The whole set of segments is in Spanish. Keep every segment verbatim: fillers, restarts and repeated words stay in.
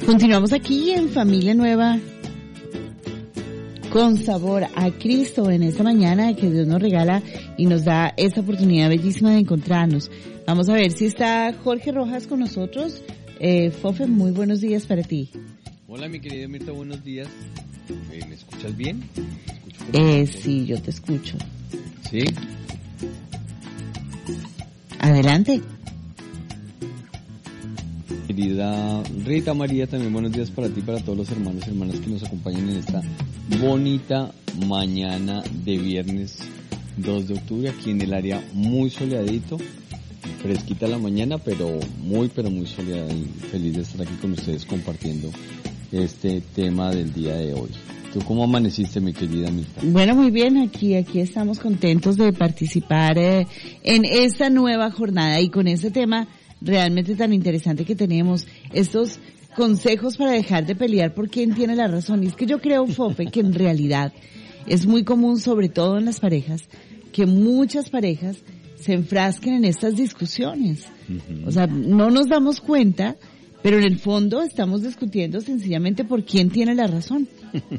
Continuamos aquí en Familia Nueva con sabor a Cristo en esta mañana que Dios nos regala y nos da esta oportunidad bellísima de encontrarnos. Vamos a ver si está Jorge Rojas con nosotros. Eh, Fofe, muy buenos días para ti. Hola mi querida Mirta, buenos días. ¿Me escuchas bien? Eh, sí, yo te escucho. ¿Sí? Adelante. Querida Rita María, también buenos días para ti y para todos los hermanos y hermanas que nos acompañan en esta bonita mañana de viernes dos de octubre, aquí en el área muy soleadito, fresquita la mañana, pero muy, pero muy soleada y feliz de estar aquí con ustedes compartiendo este tema del día de hoy. ¿Tú cómo amaneciste, mi querida Mirta? Bueno, muy bien, aquí aquí estamos contentos de participar eh, en esta nueva jornada y con este tema realmente tan interesante que tenemos, estos consejos para dejar de pelear por quién tiene la razón. Y es que yo creo, Fofe, que en realidad es muy común, sobre todo en las parejas, que muchas parejas se enfrasquen en estas discusiones. Uh-huh. O sea, no nos damos cuenta, pero en el fondo estamos discutiendo sencillamente por quién tiene la razón.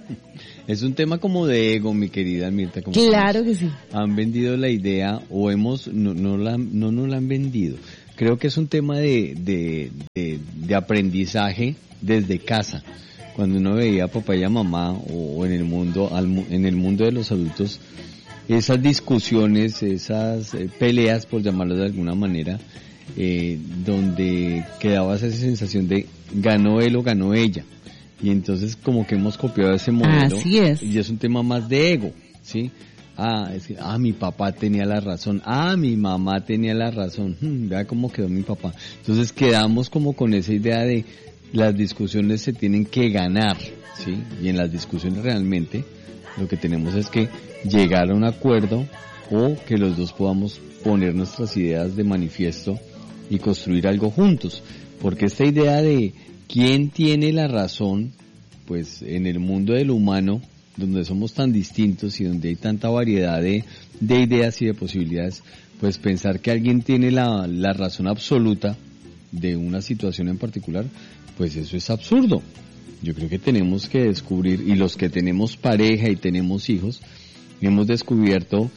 Es un tema como de ego, mi querida Mirta. Como claro que sí. Han vendido la idea o hemos no no la no nos la han vendido. Creo que es un tema de, de, de, de aprendizaje desde casa. Cuando uno veía a papá y a mamá o, o en el mundo, al, en el mundo de los adultos, esas discusiones, esas eh, peleas, por llamarlo de alguna manera, eh, donde quedaba esa sensación de ganó él o ganó ella. Y entonces como que hemos copiado ese modelo. Así es. Y es un tema más de ego, ¿sí? Ah, es que, ah, mi papá tenía la razón, ah, mi mamá tenía la razón, hmm, vea cómo quedó mi papá. Entonces quedamos como con esa idea de las discusiones se tienen que ganar, ¿sí? Y en las discusiones realmente lo que tenemos es que llegar a un acuerdo o que los dos podamos poner nuestras ideas de manifiesto y construir algo juntos. Porque esta idea de quién tiene la razón, pues en el mundo del humano, donde somos tan distintos y donde hay tanta variedad de, de ideas y de posibilidades, pues pensar que alguien tiene la, la razón absoluta de una situación en particular, pues eso es absurdo. Yo creo que tenemos que descubrir, y los que tenemos pareja y tenemos hijos, hemos descubierto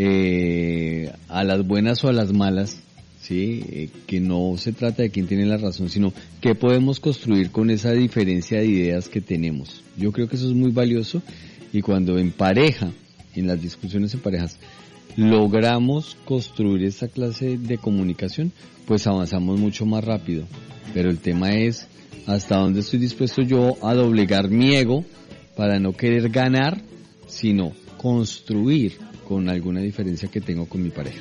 eh, a las buenas o a las malas, sí, eh, que no se trata de quién tiene la razón, sino qué podemos construir con esa diferencia de ideas que tenemos. Yo creo que eso es muy valioso. Y cuando en pareja, en las discusiones en parejas, logramos construir esta clase de comunicación, pues avanzamos mucho más rápido. Pero el tema es hasta dónde estoy dispuesto yo a doblegar mi ego para no querer ganar, sino construir con alguna diferencia que tengo con mi pareja.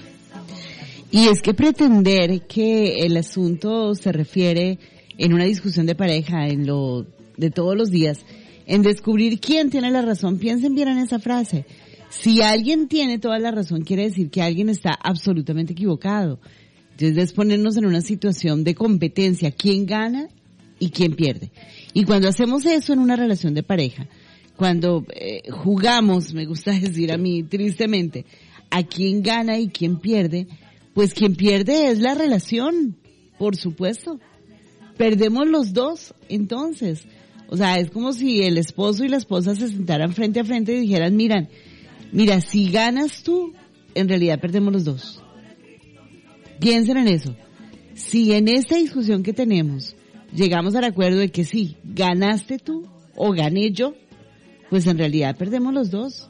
Y es que pretender que el asunto se refiere en una discusión de pareja, en lo de todos los días, en descubrir quién tiene la razón, piensen bien en esa frase. Si alguien tiene toda la razón, quiere decir que alguien está absolutamente equivocado. Entonces es ponernos en una situación de competencia, quién gana y quién pierde. Y cuando hacemos eso en una relación de pareja, cuando eh, jugamos, me gusta decir a mí tristemente, a quién gana y quién pierde, pues quien pierde es la relación, por supuesto. Perdemos los dos, entonces. O sea, es como si el esposo y la esposa se sentaran frente a frente y dijeran, miran, mira, si ganas tú, en realidad perdemos los dos. Piensen en eso. Si en esta discusión que tenemos llegamos al acuerdo de que sí, ganaste tú o gané yo, pues en realidad perdemos los dos.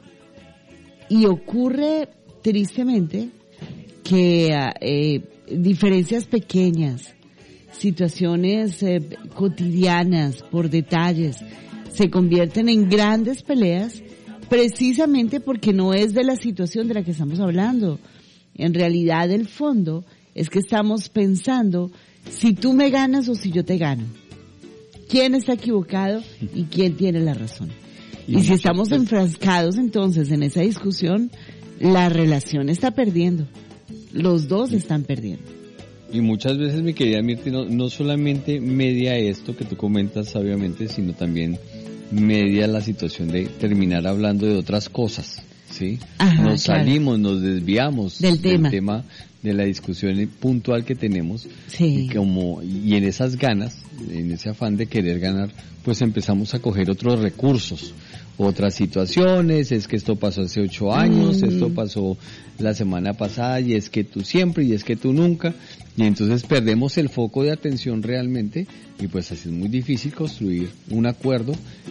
Y ocurre tristemente que eh, diferencias pequeñas, situaciones eh, cotidianas, por detalles, se convierten en grandes peleas precisamente porque no es de la situación de la que estamos hablando. En realidad, el fondo es que estamos pensando si tú me ganas o si yo te gano. ¿Quién está equivocado y quién tiene la razón? Y, y si estamos enfrascados entonces en esa discusión, la relación está perdiendo. Los dos están perdiendo. Y muchas veces, mi querida Mirti, no, no solamente media esto que tú comentas sabiamente, sino también media la situación de terminar hablando de otras cosas, ¿sí? Ajá, nos claro. salimos, nos desviamos Del tema. tema de la discusión puntual que tenemos, Sí. y como y en esas ganas, en ese afán de querer ganar, pues empezamos a coger otros recursos, otras situaciones. Es que esto pasó hace ocho años, Mm. esto pasó la semana pasada, y es que tú siempre, y es que tú nunca, y entonces perdemos el foco de atención realmente, y pues así es muy difícil construir un acuerdo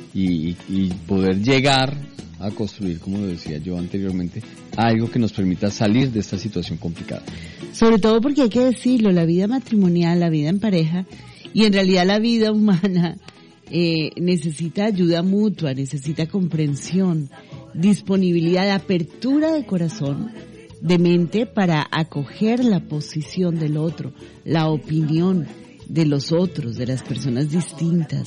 y, y poder llegar a construir, como lo decía yo anteriormente, algo que nos permita salir de esta situación complicada. Sobre todo porque hay que decirlo, la vida matrimonial, la vida en pareja y en realidad la vida humana eh, necesita ayuda mutua, necesita comprensión, disponibilidad, apertura de corazón, de mente para acoger la posición del otro, la opinión de los otros, de las personas distintas.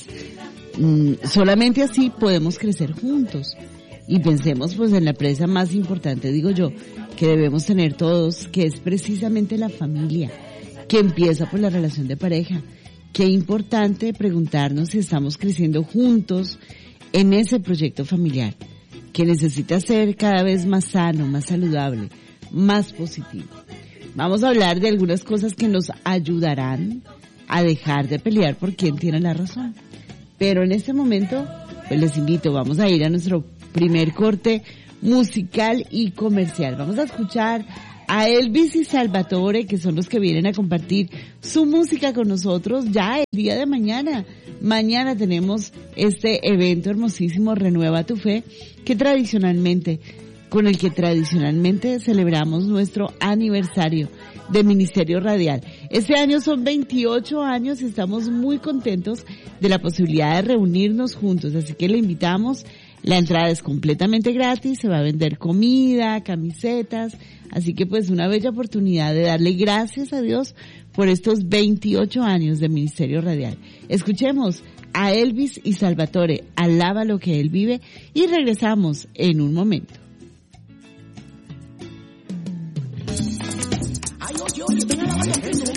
Mm, solamente así podemos crecer juntos. Y pensemos pues en la presa más importante, digo yo, que debemos tener todos, que es precisamente la familia, que empieza por la relación de pareja. Qué importante preguntarnos si estamos creciendo juntos en ese proyecto familiar, que necesita ser cada vez más sano, más saludable, más positivo. Vamos a hablar de algunas cosas que nos ayudarán a dejar de pelear por quién tiene la razón. Pero en este momento, pues les invito, vamos a ir a nuestro primer corte musical y comercial. Vamos a escuchar a Elvis y Salvatore, que son los que vienen a compartir su música con nosotros ya el día de mañana. Mañana tenemos este evento hermosísimo, Renueva tu Fe, que tradicionalmente, con el que tradicionalmente celebramos nuestro aniversario de Ministerio Radial. Este año son veintiocho años y estamos muy contentos de la posibilidad de reunirnos juntos, así que le invitamos. La entrada es completamente gratis, se va a vender comida, camisetas, así que pues una bella oportunidad de darle gracias a Dios por estos veintiocho años de Ministerio Radial. Escuchemos a Elvis y Salvatore, Alaba lo que Él vive, y regresamos en un momento. Ay, oye, oye, ven a la